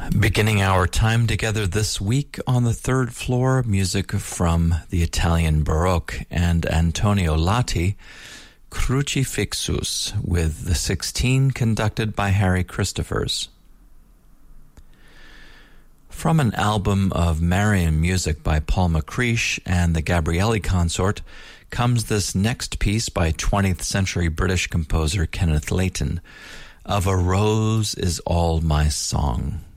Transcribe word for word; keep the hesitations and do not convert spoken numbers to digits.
Beginning our time together this week on the third floor, music from the Italian Baroque and Antonio Latti, Crucifixus, with the sixteen conducted by Harry Christophers. From an album of Marian music by Paul McCreish and the Gabrielli Consort comes this next piece by twentieth century British composer Kenneth Layton, Of a Rose is All My Song.